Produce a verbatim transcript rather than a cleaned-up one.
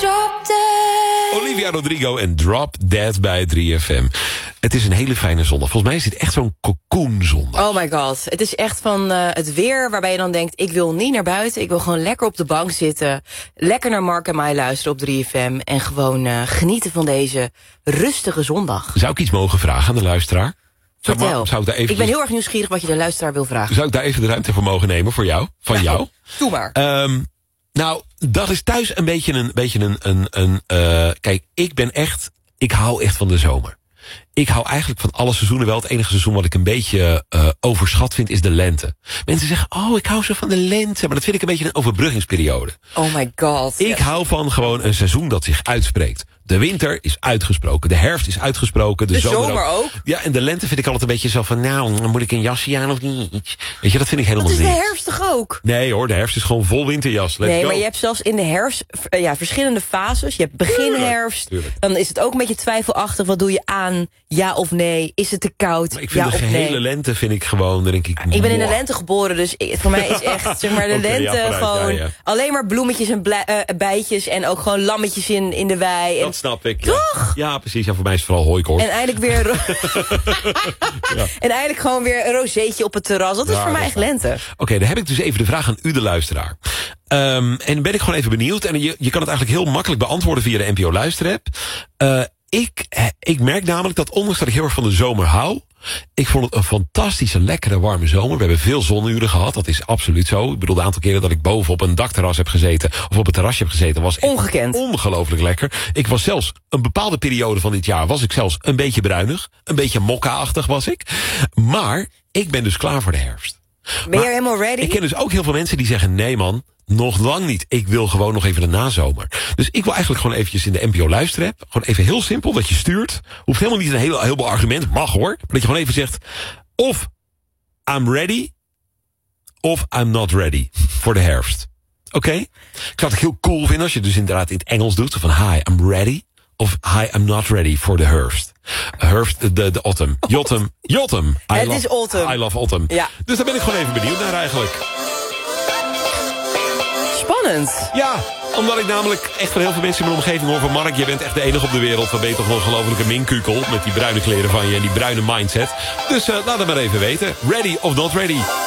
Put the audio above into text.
Drop Dead. Olivia Rodrigo en Drop Dead bij drie F M. Het is een hele fijne zondag. Volgens mij is dit echt zo'n cocoonzondag. Oh my god. Het is echt van uh, het weer waarbij je dan denkt... ik wil niet naar buiten, ik wil gewoon lekker op de bank zitten. Lekker naar Mark en mij luisteren op drie F M. En gewoon uh, genieten van deze rustige zondag. Zou ik iets mogen vragen aan de luisteraar? Zou, Vertel. maar, zou ik, daar even ik ben heel erg nieuwsgierig wat je de luisteraar wil vragen. Zou ik daar even de ruimte voor mogen nemen voor jou? Van jou? Doe maar. Um, nou, dat is thuis een beetje een... Beetje een, een, een uh, kijk, ik ben echt... Ik hou echt van de zomer. Ik hou eigenlijk van alle seizoenen wel. Het enige seizoen wat ik een beetje uh, overschat vind is de lente. Mensen zeggen, oh, ik hou zo van de lente. Maar dat vind ik een beetje een overbruggingsperiode. Oh my god. Ik hou van gewoon een seizoen dat zich uitspreekt. De winter is uitgesproken. De herfst is uitgesproken. De, de zomer, zomer ook. ook. Ja, en de lente vind ik altijd een beetje zo van... nou, dan moet ik een jasje aan of niet? Weet je, dat vind ik helemaal niet. Dat is de herfst toch ook? Nee hoor, de herfst is gewoon vol winterjas. Let's nee, go. maar je hebt zelfs in de herfst ja, verschillende fases. Je hebt begin herfst. Tuurlijk. Dan is het ook een beetje twijfelachtig. Wat doe je aan? Ja of nee? Is het te koud? Maar ik vind ja de of gehele nee? lente vind ik gewoon... Dan denk ik, ik ben in de wow. lente geboren, dus ik, voor mij is echt zeg maar, de okay, lente ja, vooruit, gewoon... Ja, ja. alleen maar bloemetjes en blij, uh, bijtjes en ook gewoon lammetjes in, in de wei. En, dat snap ik. toch? Ja. ja, precies. Ja, voor mij is het vooral hooikoorts. En eindelijk weer... ja. En eigenlijk gewoon weer een rozeetje op het terras. Dat is ja, voor mij echt lente. Oké, okay, dan heb ik dus even de vraag aan u, de luisteraar. Um, en ben ik gewoon even benieuwd. En je, je kan het eigenlijk heel makkelijk beantwoorden via de N P O Luisterapp. Uh, ik, ik merk namelijk dat ondanks dat ik heel erg van de zomer hou... ik vond het een fantastische, lekkere, warme zomer. We hebben veel zonuren gehad, dat is absoluut zo. Ik bedoel, de aantal keren dat ik boven op een dakterras heb gezeten... of op het terrasje heb gezeten, was echt ongekend. Ongelooflijk lekker. Ik was zelfs, een bepaalde periode van dit jaar... was ik zelfs een beetje bruinig. Een beetje mokka-achtig was ik. Maar ik ben dus klaar voor de herfst. Ben je helemaal ready? Ik ken dus ook heel veel mensen die zeggen... nee man, nog lang niet. Ik wil gewoon nog even de nazomer. Dus ik wil eigenlijk gewoon eventjes in de N P O Luisterapp... gewoon even heel simpel dat je stuurt. Hoeft helemaal niet een heel, heel argument. Mag hoor. Maar dat je gewoon even zegt... of I'm ready... of I'm not ready voor de herfst. Oké? Okay? Ik zou het heel cool vinden als je het dus inderdaad in het Engels doet. Van hi, I'm ready... of hi, I'm not ready for the herfst. Herfst, de, de autumn. Jotum, jotum. Het is autumn. I love autumn. Ja. Dus daar ben ik gewoon even benieuwd naar eigenlijk. Spannend. Ja, omdat ik namelijk echt van heel veel mensen in mijn omgeving hoor van... Mark, je bent echt de enige op de wereld. Dan ben je toch nog een gelofelijke minkukel... met die bruine kleren van je en die bruine mindset. Dus uh, laat het maar even weten. Ready of not ready?